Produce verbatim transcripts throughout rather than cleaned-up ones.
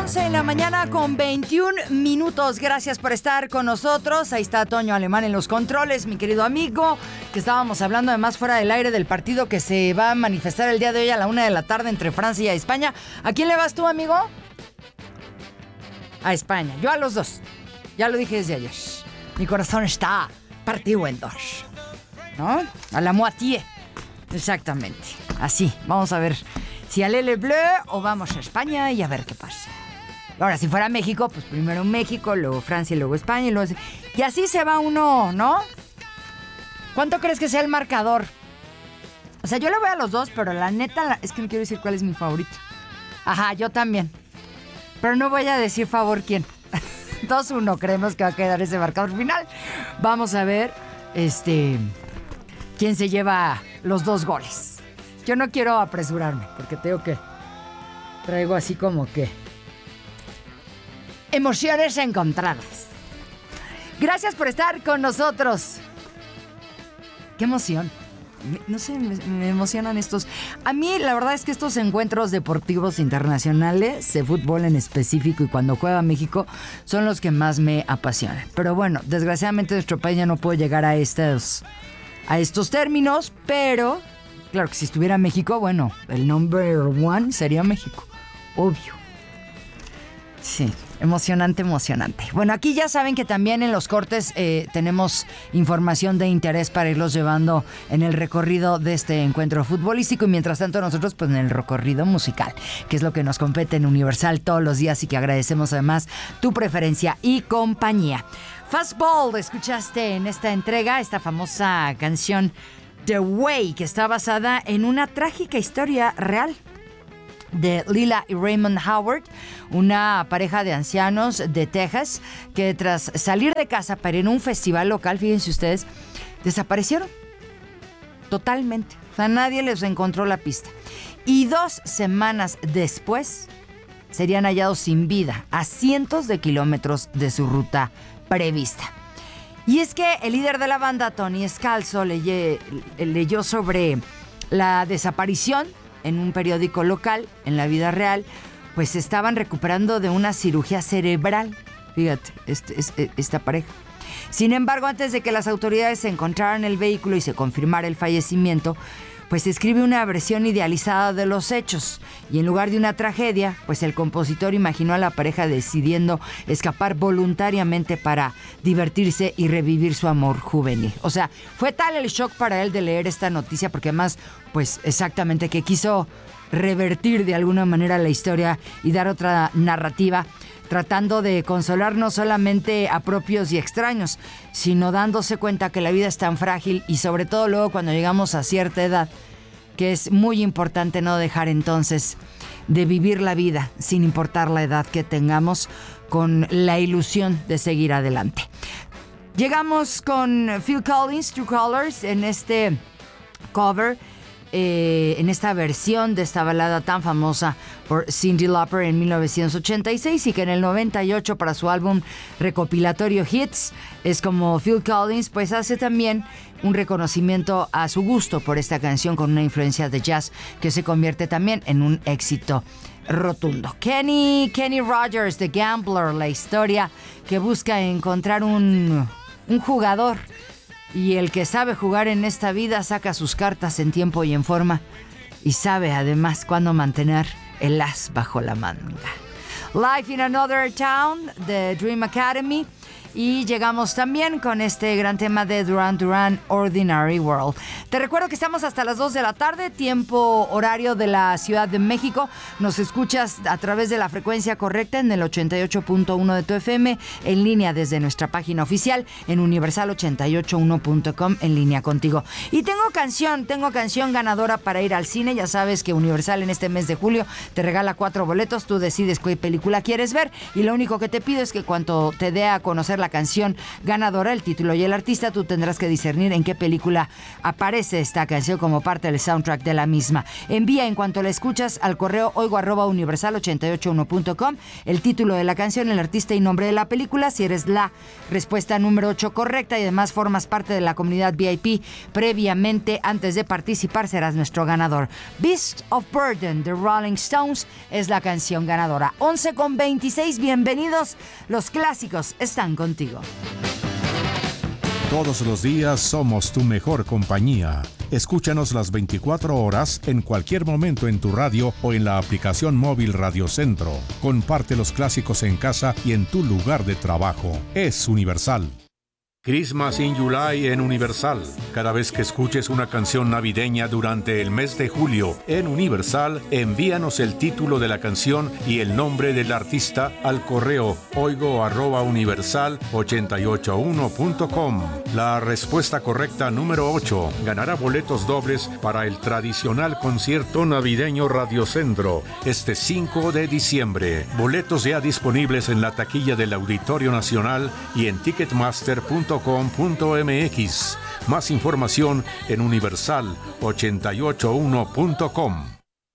once de la mañana con veintiún minutos. Gracias por estar con nosotros. Ahí está Toño Alemán en los controles, mi querido amigo, que estábamos hablando además fuera del aire del partido que se va a manifestar el día de hoy a la una de la tarde entre Francia y España. ¿A quién le vas tú, amigo? A España. Yo a los dos. Ya lo dije desde ayer. Mi corazón está partido en dos, ¿no? A la moitié. Exactamente. Así. Vamos a ver si al L Bleu o vamos a España y a ver qué pasa. Ahora, si fuera México, pues primero México, luego Francia y luego España y luego... Y así se va uno, ¿no? ¿Cuánto crees que sea el marcador? O sea, yo le voy a los dos, pero la neta la... es que no quiero decir cuál es mi favorito. Ajá, yo también. Pero no voy a decir favor quién. dos uno creemos que va a quedar ese marcador final. Vamos a ver, este... quién se lleva los dos goles. Yo no quiero apresurarme, porque tengo que... traigo así como que... emociones encontradas. Gracias por estar con nosotros. ¡Qué emoción! No sé, me, me emocionan estos... A mí, la verdad es que estos encuentros deportivos internacionales, de fútbol en específico y cuando juega México, son los que más me apasionan. Pero bueno, desgraciadamente nuestro país ya no puede llegar a estos, a estos términos, pero... claro que si estuviera México, bueno, el number one sería México. Obvio. Sí, emocionante, emocionante. Bueno, aquí ya saben que también en los cortes eh, tenemos información de interés para irlos llevando en el recorrido de este encuentro futbolístico y mientras tanto nosotros pues en el recorrido musical, que es lo que nos compete en Universal todos los días y que agradecemos además tu preferencia y compañía. Fastball, escuchaste en esta entrega esta famosa canción The Way, que está basada en una trágica historia real de Lila y Raymond Howard, una pareja de ancianos de Texas que tras salir de casa para ir a un festival local, fíjense ustedes, desaparecieron totalmente. O sea, nadie les encontró la pista. Y dos semanas después serían hallados sin vida a cientos de kilómetros de su ruta prevista. Y es que el líder de la banda, Tony Scalzo, leye, leyó sobre la desaparición en un periódico local, en la vida real, pues estaban recuperando de una cirugía cerebral. Fíjate, este, este, esta pareja. Sin embargo, antes de que las autoridades encontraran el vehículo y se confirmara el fallecimiento, pues escribe una versión idealizada de los hechos. Y en lugar de una tragedia, pues el compositor imaginó a la pareja decidiendo escapar voluntariamente para divertirse y revivir su amor juvenil. O sea, fue tal el shock para él de leer esta noticia, porque además, pues exactamente que quiso revertir de alguna manera la historia y dar otra narrativa, tratando de consolar no solamente a propios y extraños, sino dándose cuenta que la vida es tan frágil y sobre todo luego cuando llegamos a cierta edad, que es muy importante no dejar entonces de vivir la vida sin importar la edad que tengamos, con la ilusión de seguir adelante. Llegamos con Phil Collins, True Colors, en este cover, Eh, en esta versión de esta balada tan famosa por Cyndi Lauper en mil novecientos ochenta y seis y que en el noventa y ocho para su álbum recopilatorio Hits es como Phil Collins pues hace también un reconocimiento a su gusto por esta canción con una influencia de jazz que se convierte también en un éxito rotundo. Kenny, Kenny Rogers, The Gambler, la historia que busca encontrar un, un jugador. Y el que sabe jugar en esta vida saca sus cartas en tiempo y en forma y sabe además cuándo mantener el as bajo la manga. Life in Another Town de Dream Academy. Y llegamos también con este gran tema de Duran Duran, Ordinary World. Te recuerdo que estamos hasta las dos de la tarde, tiempo horario de la Ciudad de México. Nos escuchas a través de la frecuencia correcta en el ochenta y ocho punto uno de tu F M, en línea desde nuestra página oficial en universal ochenta y ocho uno punto com, en línea contigo. Y tengo canción, tengo canción ganadora para ir al cine. Ya sabes que Universal en este mes de julio te regala cuatro boletos. Tú decides qué película quieres ver y lo único que te pido es que cuando te dé a conocer la canción ganadora, el título y el artista. Tú tendrás que discernir en qué película aparece esta canción como parte del soundtrack de la misma. Envía en cuanto la escuchas al correo oigo arroba universal ochenta y ocho uno punto com el título de la canción, el artista y nombre de la película. Si eres la respuesta número ocho correcta y además formas parte de la comunidad V I P previamente, antes de participar serás nuestro ganador. Beast of Burden de Rolling Stones es la canción ganadora. once con veintiséis, bienvenidos. Los clásicos están contigo. Todos los días somos tu mejor compañía. Escúchanos las veinticuatro horas en cualquier momento en tu radio o en la aplicación móvil Radio Centro. Comparte los clásicos en casa y en tu lugar de trabajo. Es Universal. Christmas in July en Universal. Cada vez que escuches una canción navideña durante el mes de julio en Universal, envíanos el título de la canción y el nombre del artista al correo oigo arroba universal ochenta y ocho uno punto com. La respuesta correcta número ocho ganará boletos dobles para el tradicional concierto navideño Radio Centro este cinco de diciembre. Boletos ya disponibles en la taquilla del Auditorio Nacional y en ticketmaster punto com punto m x. Más información en universal ochenta y ocho uno punto com.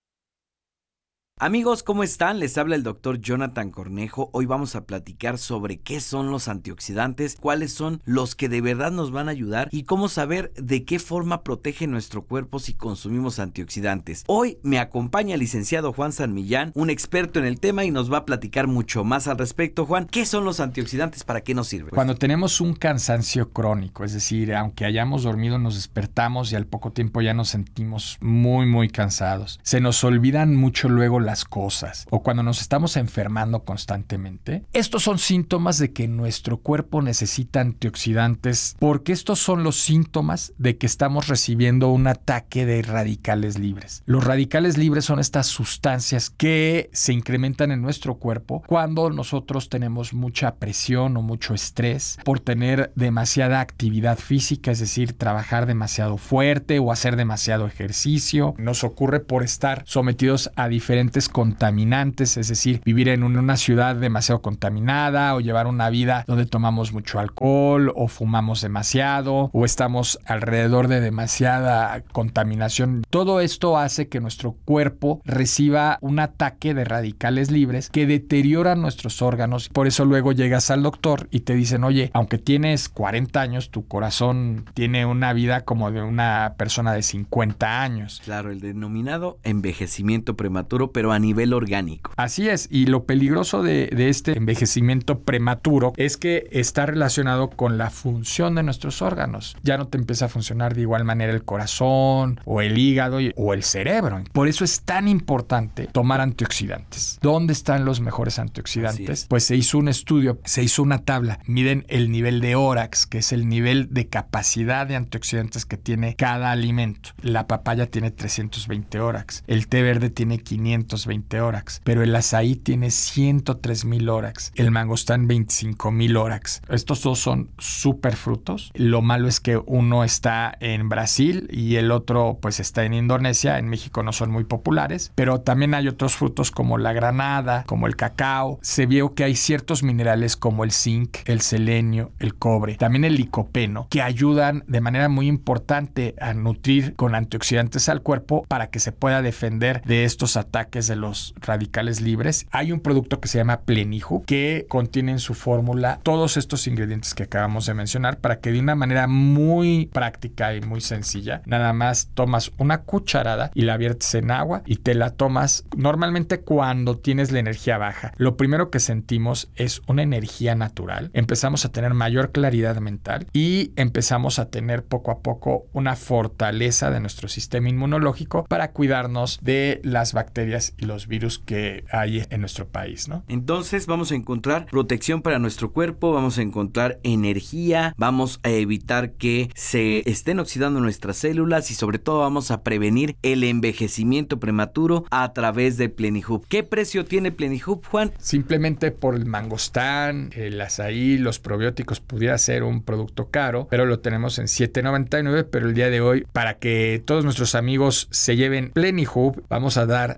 Amigos, ¿cómo están? Les habla el doctor Jonathan Cornejo. Hoy vamos a platicar sobre qué son los antioxidantes, cuáles son los que de verdad nos van a ayudar y cómo saber de qué forma protege nuestro cuerpo si consumimos antioxidantes. Hoy me acompaña el licenciado Juan San Millán, un experto en el tema, y nos va a platicar mucho más al respecto. Juan, ¿qué son los antioxidantes? ¿Para qué nos sirven? Cuando tenemos un cansancio crónico, es decir, aunque hayamos dormido, nos despertamos y al poco tiempo ya nos sentimos muy, muy cansados. Se nos olvidan mucho luego las cosas, o cuando nos estamos enfermando constantemente. Estos son síntomas de que nuestro cuerpo necesita antioxidantes, porque estos son los síntomas de que estamos recibiendo un ataque de radicales libres. Los radicales libres son estas sustancias que se incrementan en nuestro cuerpo cuando nosotros tenemos mucha presión o mucho estrés por tener demasiada actividad física, es decir, trabajar demasiado fuerte o hacer demasiado ejercicio. Nos ocurre por estar sometidos a diferentes contaminantes, es decir, vivir en una ciudad demasiado contaminada o llevar una vida donde tomamos mucho alcohol o fumamos demasiado o estamos alrededor de demasiada contaminación. Todo esto hace que nuestro cuerpo reciba un ataque de radicales libres que deterioran nuestros órganos. Por eso luego llegas al doctor y te dicen, oye, aunque tienes cuarenta años, tu corazón tiene una vida como de una persona de cincuenta años. Claro, el denominado envejecimiento prematuro, pero a nivel orgánico. Así es, y lo peligroso de, de este envejecimiento prematuro es que está relacionado con la función de nuestros órganos. Ya no te empieza a funcionar de igual manera el corazón o el hígado o el cerebro. Por eso es tan importante tomar antioxidantes. ¿Dónde están los mejores antioxidantes? Pues se hizo un estudio, se hizo una tabla, miden el nivel de órax, que es el nivel de capacidad de antioxidantes que tiene cada alimento. La papaya tiene trescientos veinte órax, el té verde tiene quinientos veinte órax, pero el azaí tiene ciento tres mil órax, el mangostán veinticinco mil órax. Estos dos son súper frutos. Lo malo es que uno está en Brasil y el otro pues está en Indonesia. En México no son muy populares, pero también hay otros frutos como la granada, como el cacao. Se vio que hay ciertos minerales como el zinc, el selenio, el cobre, también el licopeno, que ayudan de manera muy importante a nutrir con antioxidantes al cuerpo para que se pueda defender de estos ataques de los radicales libres. Hay un producto que se llama Plenihub que contiene en su fórmula todos estos ingredientes que acabamos de mencionar para que de una manera muy práctica y muy sencilla, nada más tomas una cucharada y la viertes en agua y te la tomas normalmente cuando tienes la energía baja. Lo primero que sentimos es una energía natural. Empezamos a tener mayor claridad mental y empezamos a tener poco a poco una fortaleza de nuestro sistema inmunológico para cuidarnos de las bacterias y los virus que hay en nuestro país, ¿no? Entonces vamos a encontrar protección para nuestro cuerpo, vamos a encontrar energía, vamos a evitar que se estén oxidando nuestras células y sobre todo vamos a prevenir el envejecimiento prematuro a través de Plenihub. ¿Qué precio tiene Plenihub, Juan? Simplemente por el mangostán, el azaí, los probióticos pudiera ser un producto caro, pero lo tenemos en siete noventa y nueve, pero el día de hoy, para que todos nuestros amigos se lleven Plenihub, vamos a dar cinco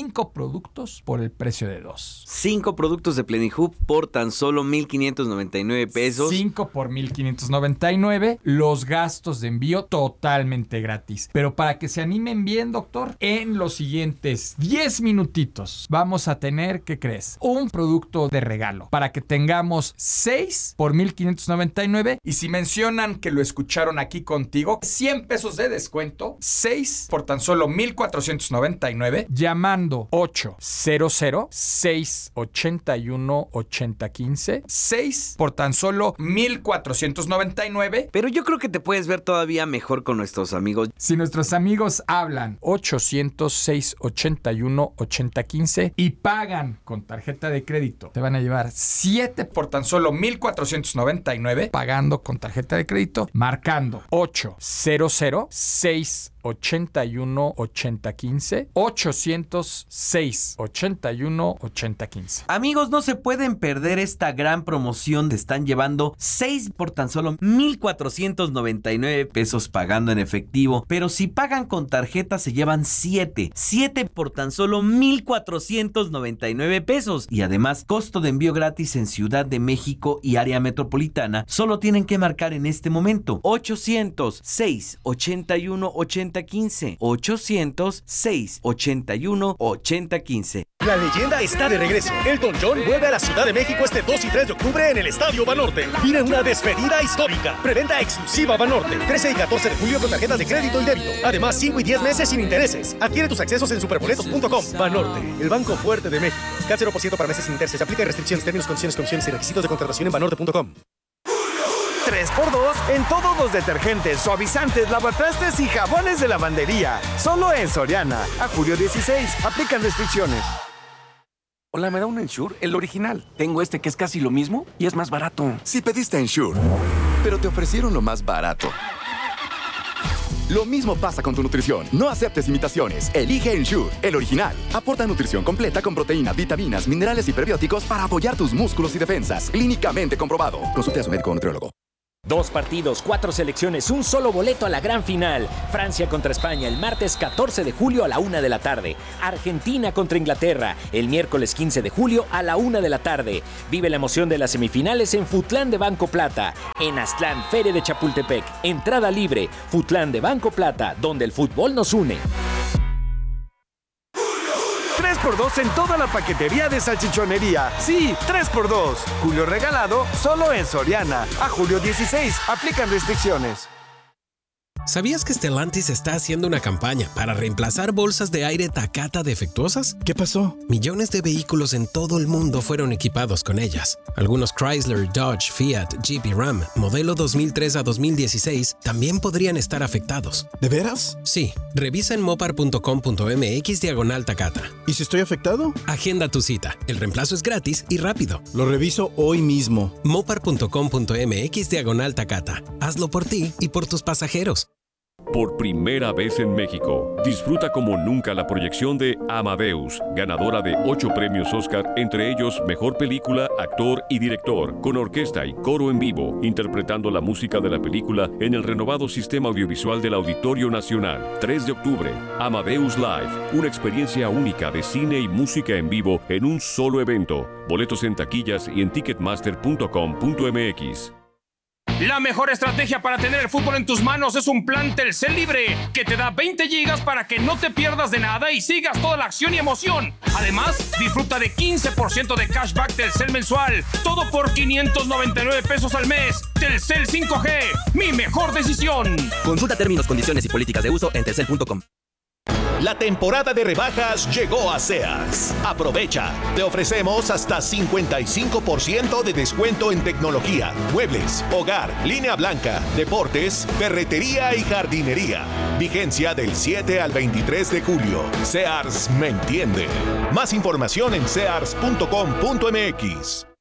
cinco productos por el precio de dos. Cinco productos de Plenihub por tan solo mil quinientos noventa y nueve pesos. Cinco por mil quinientos noventa y nueve. Los gastos de envío totalmente gratis. Pero para que se animen bien, doctor, en los siguientes diez minutitos vamos a tener, ¿qué crees? Un producto de regalo para que tengamos seis por mil quinientos noventa y nueve. Y si mencionan que lo escucharon aquí contigo, cien pesos de descuento, seis por tan solo mil cuatrocientos noventa y nueve, llamando ocho cero cero, seis ocho uno, ocho cero uno cinco, seis por tan solo mil cuatrocientos noventa y nueve. Pero yo creo que te puedes ver todavía mejor con nuestros amigos. Si nuestros amigos hablan ochocientos, seis ocho uno, ocho cero uno cinco y pagan con tarjeta de crédito, te van a llevar siete por tan solo mil cuatrocientos noventa y nueve, pagando con tarjeta de crédito, marcando ocho cero cero, seis ocho uno, ocho cero uno cinco, ochocientos seis, ochenta y uno, ochenta quince. Amigos, no se pueden perder esta gran promoción. Te están llevando seis por tan solo mil cuatrocientos noventa y nueve pesos pagando en efectivo. Pero si pagan con tarjeta se llevan siete. siete por tan solo mil cuatrocientos noventa y nueve pesos. Y además, costo de envío gratis en Ciudad de México y área metropolitana. Solo tienen que marcar en este momento ochocientos, seis ocho uno, ocho cero uno cinco. ochocientos, seis ocho uno, ocho cero uno cinco. La leyenda está de regreso. Elton John vuelve a la Ciudad de México este dos y tres de octubre en el Estadio Banorte. Viene una despedida histórica. Preventa exclusiva Banorte. trece y catorce de julio con tarjetas de crédito y débito. Además, cinco y diez meses sin intereses. Adquiere tus accesos en superboletos punto com. Banorte, el banco fuerte de México. C A T cero por ciento para meses sin intereses. Aplica restricciones, términos, condiciones, comisiones y requisitos de contratación en banorte punto com. tres por dos en todos los detergentes, suavizantes, lavatrastes y jabones de lavandería. Solo en Soriana. A julio dieciséis. Aplican restricciones. Hola, ¿me da un Ensure? El original. Tengo este que es casi lo mismo y es más barato. Si pediste Ensure, pero te ofrecieron lo más barato. Lo mismo pasa con tu nutrición. No aceptes imitaciones. Elige Ensure, el original. Aporta nutrición completa con proteínas, vitaminas, minerales y prebióticos para apoyar tus músculos y defensas. Clínicamente comprobado. Consulte a su médico o nutriólogo. Dos partidos, cuatro selecciones, un solo boleto a la gran final. Francia contra España el martes catorce de julio a la una de la tarde. Argentina contra Inglaterra el miércoles quince de julio a la una de la tarde. Vive la emoción de las semifinales en Futlán de Banco Plata. En Aztlán, Feria de Chapultepec. Entrada libre. Futlán de Banco Plata, donde el fútbol nos une. tres por dos en toda la paquetería de salchichonería. Sí, tres por dos. Julio regalado solo en Soriana. A julio dieciséis. Aplican restricciones. ¿Sabías que Stellantis está haciendo una campaña para reemplazar bolsas de aire Takata defectuosas? ¿Qué pasó? Millones de vehículos en todo el mundo fueron equipados con ellas. Algunos Chrysler, Dodge, Fiat, Jeep y Ram, modelo dos mil tres a dos mil dieciséis, también podrían estar afectados. ¿De veras? Sí. Revisa en mopar punto com punto m x diagonal Takata. ¿Y si estoy afectado? Agenda tu cita. El reemplazo es gratis y rápido. Lo reviso hoy mismo. mopar punto com punto m x diagonal Takata. Hazlo por ti y por tus pasajeros. Por primera vez en México, disfruta como nunca la proyección de Amadeus, ganadora de ocho premios Oscar, entre ellos Mejor Película, Actor y Director, con orquesta y coro en vivo, interpretando la música de la película en el renovado sistema audiovisual del Auditorio Nacional. tres de octubre, Amadeus Live, una experiencia única de cine y música en vivo en un solo evento. Boletos en taquillas y en ticketmaster punto com punto m x. La mejor estrategia para tener el fútbol en tus manos es un plan Telcel Libre que te da veinte gigas para que no te pierdas de nada y sigas toda la acción y emoción. Además, disfruta de quince por ciento de cashback Telcel mensual. Todo por quinientos noventa y nueve pesos al mes. Telcel cinco G, mi mejor decisión. Consulta términos, condiciones y políticas de uso en telcel punto com. La temporada de rebajas llegó a Sears. Aprovecha. Te ofrecemos hasta cincuenta y cinco por ciento de descuento en tecnología, muebles, hogar, línea blanca, deportes, ferretería y jardinería. Vigencia del siete al veintitrés de julio. Sears me entiende. Más información en sears punto com punto m x.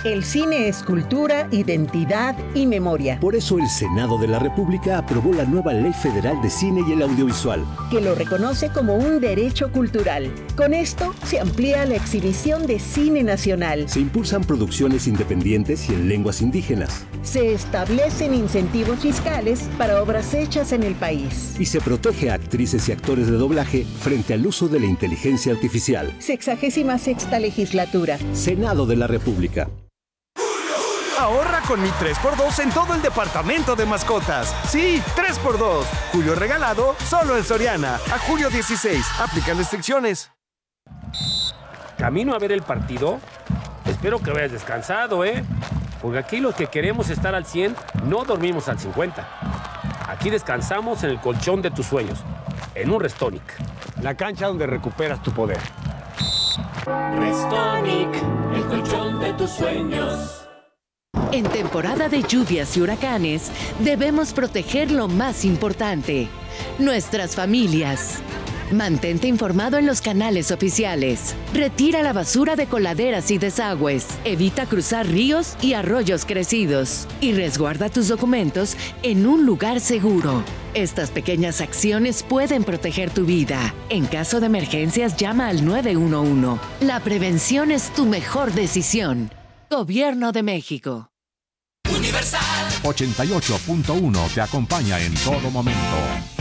El cine es cultura, identidad y memoria. Por eso el Senado de la República aprobó la nueva Ley Federal de Cine y el Audiovisual, que lo reconoce como un derecho cultural. Con esto se amplía la exhibición de cine nacional. Se impulsan producciones independientes y en lenguas indígenas. Se establecen incentivos fiscales para obras hechas en el país. Y se protege a actrices y actores de doblaje frente al uso de la inteligencia artificial. Sexagésima sexta legislatura. Senado de la República. Ahorra con mi tres por dos en todo el departamento de mascotas. Sí, tres por dos. Julio regalado, solo en Soriana. A julio dieciséis. Aplican restricciones. ¿Camino a ver el partido? Espero que vayas descansado, ¿eh? Porque aquí los que queremos estar al cien, no dormimos al cincuenta. Aquí descansamos en el colchón de tus sueños, en un Restonic. La cancha donde recuperas tu poder. Restonic, el colchón de tus sueños. En temporada de lluvias y huracanes, debemos proteger lo más importante, nuestras familias. Mantente informado en los canales oficiales. Retira la basura de coladeras y desagües. Evita cruzar ríos y arroyos crecidos. Y resguarda tus documentos en un lugar seguro. Estas pequeñas acciones pueden proteger tu vida. En caso de emergencias, llama al nueve uno uno. La prevención es tu mejor decisión. Gobierno de México. ochenta y ocho punto uno te acompaña en todo momento.